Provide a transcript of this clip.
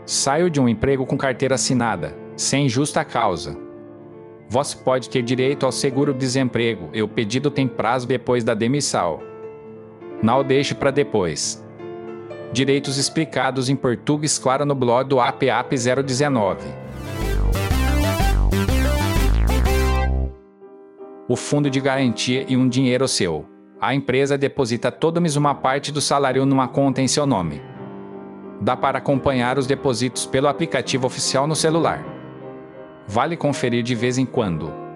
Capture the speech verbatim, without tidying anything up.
Saio de um emprego com carteira assinada, sem justa causa. Você pode ter direito ao seguro-desemprego e o pedido tem prazo depois da demissão. Não deixe para depois. Direitos explicados em português claro no blog do A P A P zero dezenove. O fundo de garantia e um dinheiro seu. A empresa deposita toda mesmo uma parte do salário numa conta em seu nome. Dá para acompanhar os depósitos pelo aplicativo oficial no celular. Vale conferir de vez em quando.